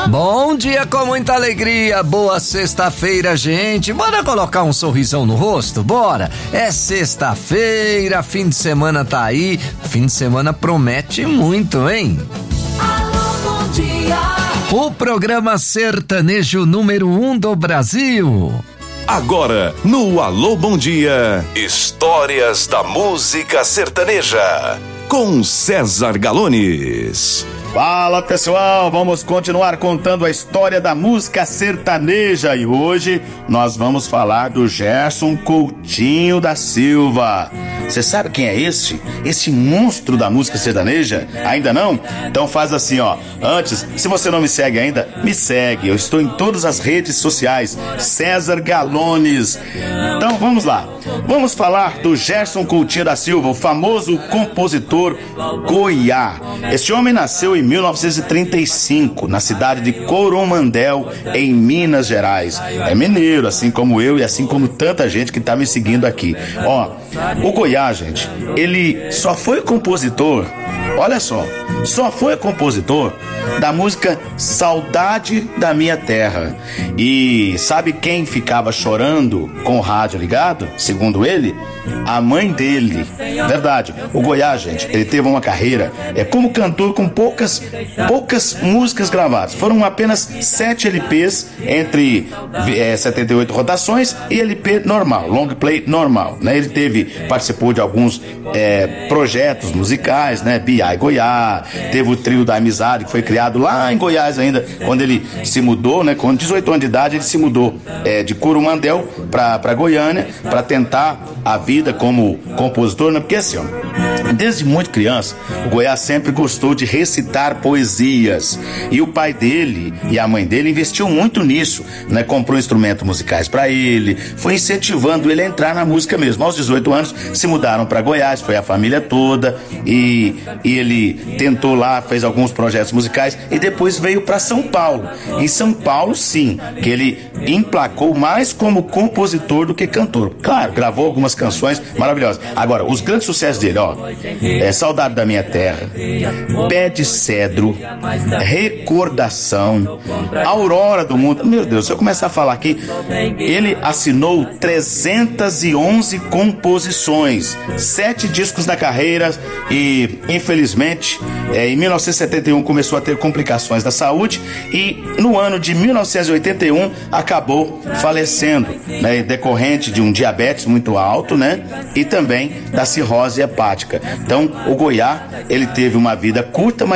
Bom dia com muita alegria, boa sexta-feira, gente. Bora colocar um sorrisão no rosto? Bora! É sexta-feira, fim de semana tá aí. Fim de semana promete muito, hein? Alô, bom dia. O programa sertanejo número 1 do Brasil. Agora, no Alô Bom Dia, histórias da música sertaneja, com César Galones. Fala pessoal, vamos continuar contando a história da música sertaneja e hoje nós vamos falar do Gerson Coutinho da Silva. Você sabe quem é esse? Esse monstro da música sertaneja? Ainda não? Então faz assim, ó. Antes, se você não me segue ainda, me segue. Eu estou em todas as redes sociais, César Galones. Então vamos lá. Vamos falar do Gerson Coutinho da Silva, o famoso compositor Goiá. Este homem nasceu em 1935, na cidade de Coromandel, em Minas Gerais. É mineiro, assim como eu e assim como tanta gente que tá me seguindo aqui. Ó, o Goiá, gente, ele só foi compositor, olha só foi compositor da música Saudade da Minha Terra. E sabe quem ficava chorando com o rádio ligado? Segundo ele, a mãe dele. Verdade, o Goiá, gente, ele teve uma carreira como cantor com poucas músicas gravadas. Foram apenas 7 LPs entre 78 rotações e LP normal, long play normal, né? Ele participou de alguns projetos musicais, né? B.I. Goiá, teve o Trio da Amizade, que foi criado lá em Goiás ainda, quando ele se mudou, né? Com 18 anos de idade, ele se mudou de Coromandel para Goiânia, para tentar a vida como compositor, né? Porque assim, ó, desde muito criança, o Goiá sempre gostou de recitar poesias, e o pai dele e a mãe dele investiu muito nisso, né? Comprou instrumentos musicais para ele, foi incentivando ele a entrar na música mesmo. Aos 18 anos se mudaram para Goiás, foi a família toda, e ele tentou lá, fez alguns projetos musicais e depois veio para São Paulo. Em São Paulo, sim, que ele emplacou mais como compositor do que cantor. Claro, gravou algumas canções maravilhosas. Agora, os grandes sucessos dele, ó, Saudade da Minha Terra, Pé de Cedro, Recordação, Aurora do Mundo. Meu Deus, se eu começar a falar aqui, ele assinou 311 composições, 7 discos na carreira e, infelizmente, em 1971 começou a ter complicações da saúde e no ano de 1981 acabou falecendo, né, decorrente de um diabetes muito alto, né, e também da cirrose hepática. Então, o Goiá, ele teve uma vida curta, mas